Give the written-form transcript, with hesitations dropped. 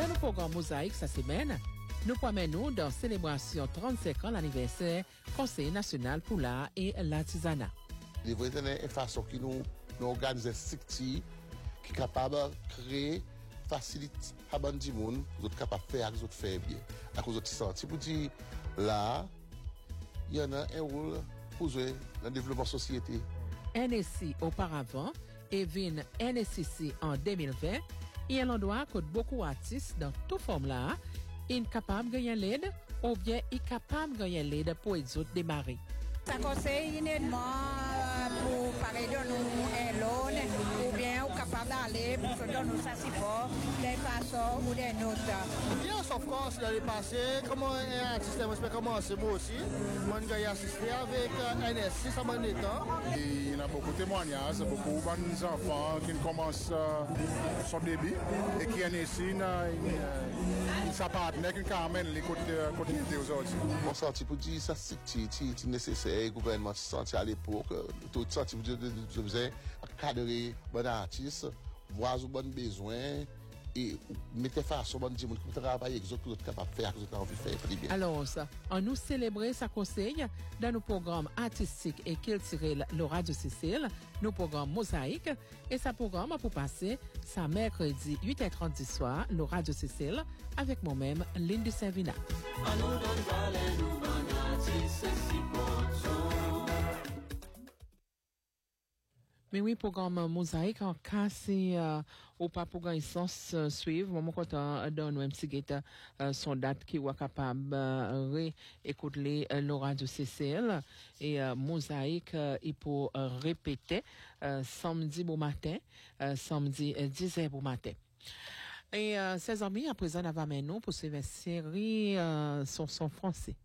Dans le programme Mosaïque cette semaine, nous promènons dans célébration 35 ans l'anniversaire Conseil national pour l'art et l'artisanat. Les vrais une façon qui nous organise structure qui est capable de créer facilite à bon du monde vous êtes capable de faire vous êtes faire bien à cause de senti pour dire là il y en a un rôle pour jouer dans le développement de la société. NSC auparavant et vin NSCC en 2020 et un endroit que beaucoup d'artistes dans toute forme là sont capables de gagner l'aide ou bien capables de gagner l'aide pour les autres démarrer. Ça conseille uniquement pour parler de nous un loan ou bien capable d'aller pour se donner sa support des façons ou des notes. Yes, of course, l'année passée, comment un système peut commencer moi aussi. Moi j'ai assisté avec NSC ça m'a été. Il y a beaucoup de témoignages, beaucoup d'enfants qui commencent son début et qui NSC sa partenaire qui amène les côtés aujourd'hui. On sorti pour dire ça c'est nécessaire le gouvernement senti à l'époque tout senti pour dire je faisais cadrer bon artiste voir aux bonnes besoins et mettre façon bon dire pour travailler avec autres pour capable faire que vous envie faire très bien. Alors ça on nous célébrer sa conseil dans nos programmes artistiques et culturels le Radio Cécile, nos programmes Mosaïque et sa programme pour passer ça mercredi 8h30 du soir le Radio Cécile avec moi-même Lindy Servina. Mais oui, programme Mosaïque, en cas si ou pas pour gagner sens suivre, moi content donne même si son date qui est capable réécouter le radio CCL et Mosaïque il pour répéter samedi bon matin, samedi 10h bon matin. Et 16 amis à présent nous pour suivre une série son français.